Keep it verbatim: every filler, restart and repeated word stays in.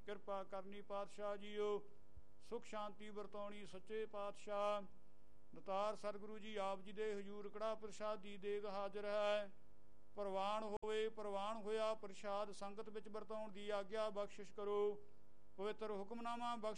ਕਿਰਪਾ ਕਰਨੀ ਪਾਤਸ਼ਾਹ ਜੀਓ। ਸੁਖ ਸ਼ਾਂਤੀ ਵਰਤਾਉਣੀ ਸੱਚੇ ਪਾਤਸ਼ਾਹ। ਦਤਾਰ ਸਤਿਗੁਰੂ ਜੀ ਆਪ ਜੀ ਦੇ ਹਜ਼ੂਰ ਕੜਾ ਪ੍ਰਸ਼ਾਦ ਦੀ ਦੇਗ ਹਾਜ਼ਰ ਹੈ। ਪ੍ਰਵਾਨ ਹੋਵੇ, ਪ੍ਰਵਾਨ ਹੋਇਆ ਪ੍ਰਸ਼ਾਦ ਸੰਗਤ ਵਿੱਚ ਵਰਤਾਉਣ ਦੀ ਆਗਿਆ ਬਖਸ਼ਿਸ਼ ਕਰੋ। ਪਵਿੱਤਰ ਹੁਕਮਨਾਮਾ ਬਖਸ਼